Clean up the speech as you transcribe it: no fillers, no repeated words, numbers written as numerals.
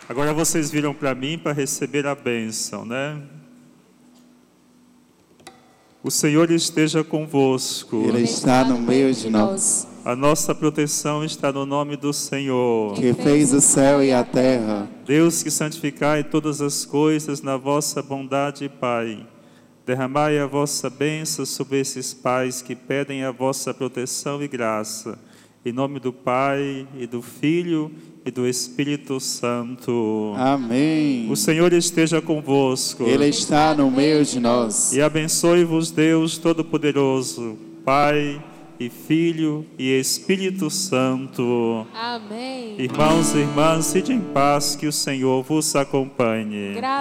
Agora vocês viram para mim para receber a bênção, né? O Senhor esteja convosco. Ele está no meio de nós. A nossa proteção está no nome do Senhor, Que fez o céu e a terra. Deus, que santificai todas as coisas na vossa bondade, Pai. Derramai a vossa bênção sobre esses pais que pedem a vossa proteção e graça. Em nome do Pai, e do Filho, e do Espírito Santo. Amém. O Senhor esteja convosco. Ele está no meio de nós. E abençoe-vos Deus Todo-Poderoso, Pai, e Filho, e Espírito Santo. Amém. Irmãos e irmãs, sede em paz, que o Senhor vos acompanhe.